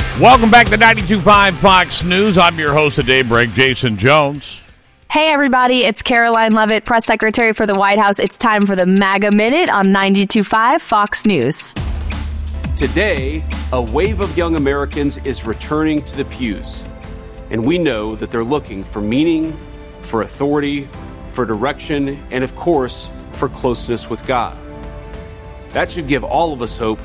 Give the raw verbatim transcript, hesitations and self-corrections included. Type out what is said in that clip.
Welcome back to ninety-two point five Fox News. I'm your host of Daybreak, Jason Jones. Hey, everybody. It's Caroline Leavitt, press secretary for the White House. It's time for the MAGA Minute on ninety-two point five Fox News. Today, a wave of young Americans is returning to the pews. And we know that they're looking for meaning, for authority, for direction, and of course, for closeness with God. That should give all of us hope